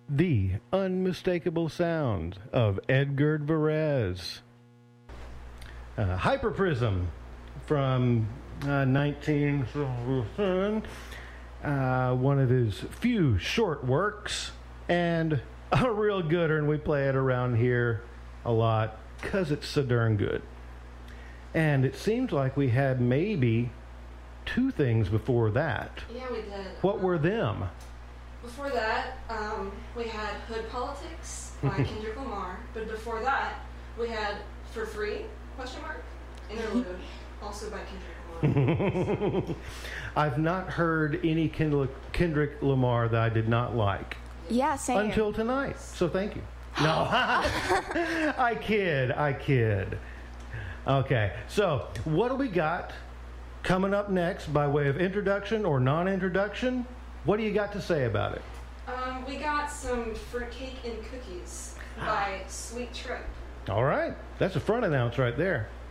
the unmistakable sound of Edgar Varese. Hyperprism from 1977, one of his few short works, and a real gooder, and we play it around here a lot because it's so darn good. And it seems like we had maybe two things before that. Yeah, we did. What were them? Before that, we had Hood Politics by Kendrick Lamar. But before that, we had For Free, ? Interlude, also by Kendrick Lamar. I've not heard any Kendrick Lamar that I did not like. Yeah, same. Until tonight. So thank you. No. I kid. Okay, so what do we got coming up next by way of introduction or non-introduction? What do you got to say about it? We got some Fruitcake and Cookies by Sweet Trip. All right. That's a front announce right there.